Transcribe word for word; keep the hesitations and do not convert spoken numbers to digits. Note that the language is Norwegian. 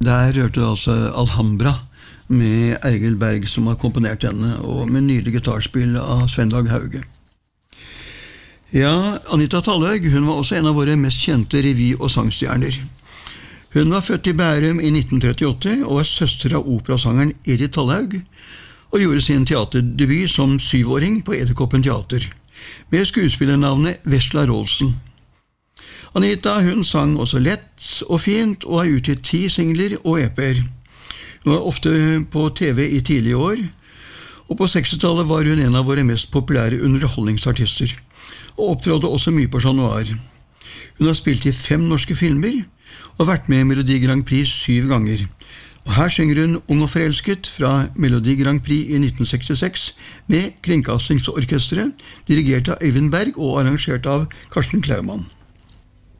Der hørte du altså Alhambra med Eigil Berg som har komponert denne, og med nydelig gitarspill av Svendag Hauge. Ja, Anita Tallhaug, hun var også en av våre mest kjente revy- og sangstjerner. Hun var født i Bærum i nitten trettiåtte og er søster av operasangeren Edith Tallhaug, og gjorde sin teaterdebut som syvåring på Edderkoppen Teater, med skuespillernavnet Vesla Rolfsen. Anita, hun sang også lett og fint, og har utgitt ti singler og E P-er. Hun var ofte på T V i tidlige år, og på sekstitallet var hun en av våre mest populære underholdningsartister, og opptrådte også mye på Chat Noir. Hun har spilt i fem norske filmer, og vært med i Melodi Grand Prix syv ganger. Og her synger hun Ung og forelsket fra Melodi Grand Prix i nitten sekstiseks med Kringkastingsorkestret, dirigert av Øyvind Berg og arrangert av Karsten Klaumann.